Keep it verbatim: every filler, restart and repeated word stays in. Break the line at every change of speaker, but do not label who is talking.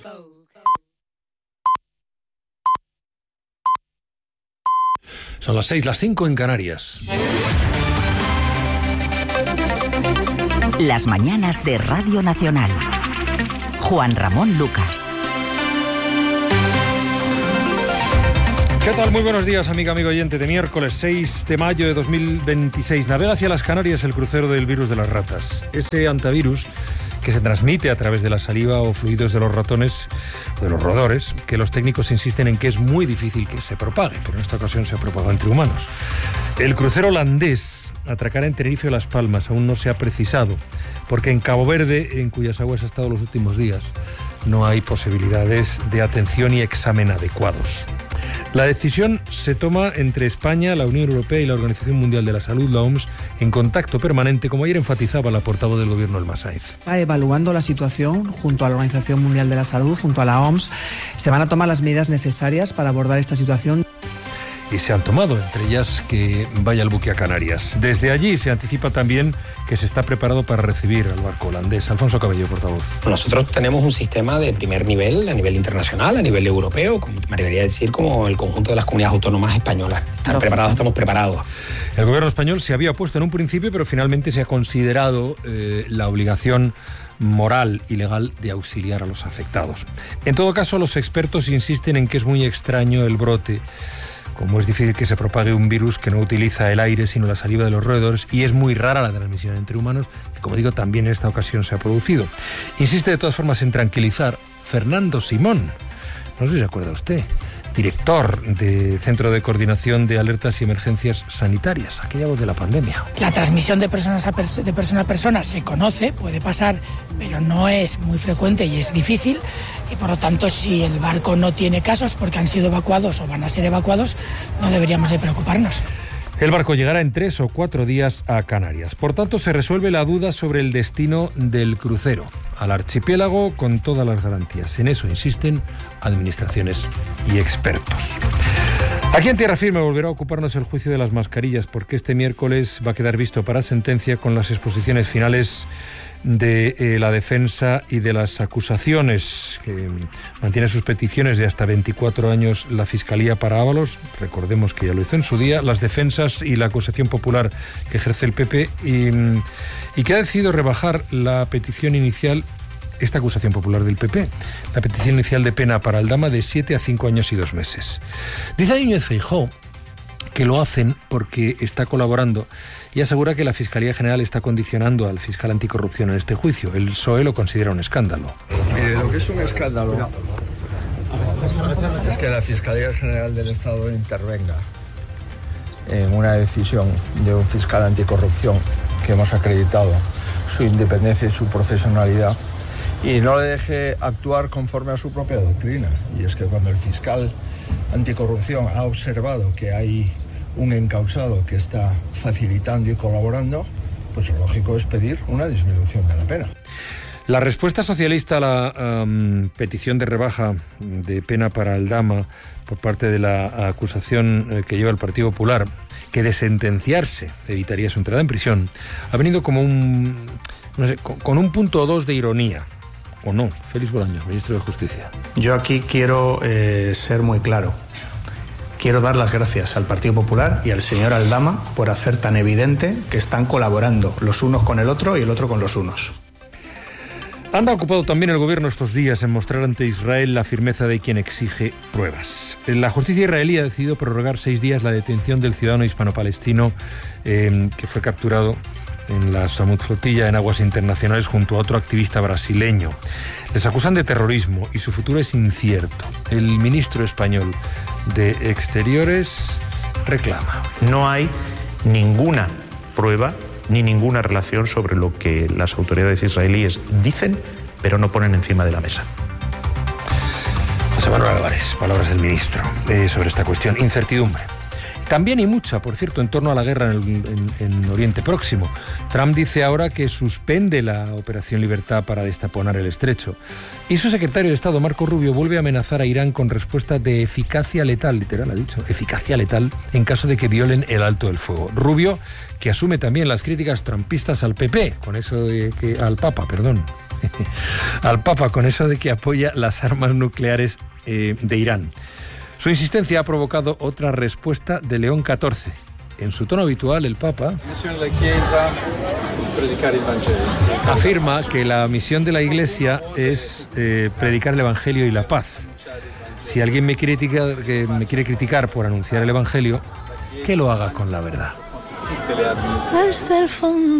Son las seis, las cinco en Canarias.
Las mañanas de Radio Nacional. Juan Ramón Lucas.
¿Qué tal? Muy buenos días, amiga, amigo oyente. De miércoles seis de mayo de dos mil veintiséis. Navega hacia las Canarias el crucero del virus de las ratas. Ese antivirus que se transmite a través de la saliva o fluidos de los ratones o de los roedores, que los técnicos insisten en que es muy difícil que se propague, pero en esta ocasión se ha propagado entre humanos. El crucero holandés atracará en Tenerife o Las Palmas. Aún no se ha precisado, porque en Cabo Verde, en cuyas aguas ha estado los últimos días, no hay posibilidades de atención y examen adecuados. La decisión se toma entre España, la Unión Europea y la Organización Mundial de la Salud, la O M S, en contacto permanente, como ayer enfatizaba la portavoz del Gobierno, Elma Sáenz.
Está evaluando la situación junto a la Organización Mundial de la Salud, junto a la O M S. Se van a tomar las medidas necesarias para abordar esta situación.
Y se han tomado, entre ellas que vaya el buque a Canarias. Desde allí se anticipa también que se está preparado para recibir al barco holandés. Alfonso Cabello, portavoz.
Nosotros tenemos un sistema de primer nivel, a nivel internacional, a nivel europeo, como me debería decir, como el conjunto de las comunidades autónomas españolas. Están preparados, estamos preparados.
El gobierno español se había opuesto en un principio, pero finalmente se ha considerado eh, la obligación moral y legal de auxiliar a los afectados. En todo caso, los expertos insisten en que es muy extraño el brote, como es difícil que se propague un virus que no utiliza el aire sino la saliva de los roedores, y es muy rara la transmisión entre humanos, que como digo también en esta ocasión se ha producido. Insiste de todas formas en tranquilizar Fernando Simón, no sé si se acuerda usted, director de Centro de Coordinación de Alertas y Emergencias Sanitarias, aquella voz de la pandemia.
La transmisión de, personas a pers- de persona a persona se conoce, puede pasar, pero no es muy frecuente y es difícil, y por lo tanto si el barco no tiene casos porque han sido evacuados o van a ser evacuados, no deberíamos de preocuparnos.
El barco llegará en tres o cuatro días a Canarias. Por tanto, se resuelve la duda sobre el destino del crucero al archipiélago con todas las garantías. En eso insisten administraciones y expertos. Aquí en Tierra Firme volverá a ocuparnos el juicio de las mascarillas, porque este miércoles va a quedar visto para sentencia con las exposiciones finales de eh, la defensa y de las acusaciones, que mantiene sus peticiones de hasta veinticuatro años la Fiscalía para Ábalos. Recordemos que ya lo hizo en su día. Las defensas y la acusación popular que ejerce el P P, y, y que ha decidido rebajar la petición inicial, esta acusación popular del P P, la petición inicial de pena para Aldama de siete a cinco años y dos meses. Dice Núñez Feijóo que lo hacen porque está colaborando, y asegura que la Fiscalía General está condicionando al fiscal anticorrupción en este juicio. El P S O E lo considera un escándalo.
Mire, lo que es un escándalo es que la Fiscalía General del Estado intervenga en una decisión de un fiscal anticorrupción que hemos acreditado su independencia y su profesionalidad, y no le deje actuar conforme a su propia doctrina. Y es que cuando el fiscal anticorrupción ha observado que hay un encausado que está facilitando y colaborando, pues lo lógico es pedir una disminución de la pena.
La respuesta socialista a la um, petición de rebaja de pena para Aldama por parte de la acusación eh, que lleva el Partido Popular, que de sentenciarse evitaría su entrada en prisión, ha venido como un, no sé, con, con un punto o dos de ironía. ¿O no? Félix Bolaños, ministro de Justicia.
Yo aquí quiero eh, ser muy claro. Quiero dar las gracias al Partido Popular y al señor Aldama por hacer tan evidente que están colaborando los unos con el otro y el otro con los unos.
Anda ocupado también el gobierno estos días en mostrar ante Israel la firmeza de quien exige pruebas. La justicia israelí ha decidido prorrogar seis días la detención del ciudadano hispano-palestino eh, que fue capturado en la Samud Flotilla en aguas internacionales junto a otro activista brasileño. Les acusan de terrorismo y su futuro es incierto. El ministro español de Exteriores reclama.
No hay ninguna prueba ni ninguna relación sobre lo que las autoridades israelíes dicen, pero no ponen encima de la mesa.
José Manuel Álvarez, palabras del ministro eh, sobre esta cuestión. Incertidumbre. También y mucha, por cierto, en torno a la guerra en, en, en Oriente Próximo. Trump dice ahora que suspende la Operación Libertad para destaponar el estrecho. Y su secretario de Estado, Marco Rubio, vuelve a amenazar a Irán con respuesta de eficacia letal, literal ha dicho, eficacia letal, en caso de que violen el alto del fuego. Rubio, que asume también las críticas trumpistas al P P, con eso de que al Papa, perdón. al Papa con eso de que apoya las armas nucleares eh, de Irán. Su insistencia ha provocado otra respuesta de León catorce. En su tono habitual, el Papa afirma que la misión de la Iglesia es eh, predicar el Evangelio y la paz. Si alguien me quiere criticar, que me quiere criticar por anunciar el Evangelio, que lo haga con la verdad.
Hasta el fondo.